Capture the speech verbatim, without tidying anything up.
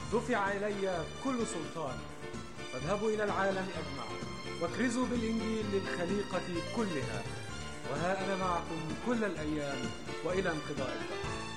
دفع إلي كل سلطان، فاذهبوا إلى العالم أجمع واكرزوا بالإنجيل للخليقة كلها، وها أنا معكم كل الأيام وإلى انقضاء الدهر.